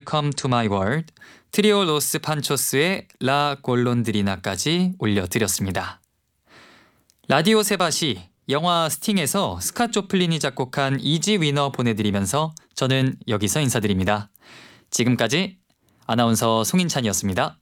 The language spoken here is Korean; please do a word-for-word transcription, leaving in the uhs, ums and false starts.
Welcome to my world, 트리오 로스 판초스의 라 골론드리나까지 올려드렸습니다. 라디오 세바시, 영화 스팅에서 스캇 조플린이 작곡한 이지 위너 보내드리면서 저는 여기서 인사드립니다. 지금까지 아나운서 송인찬이었습니다.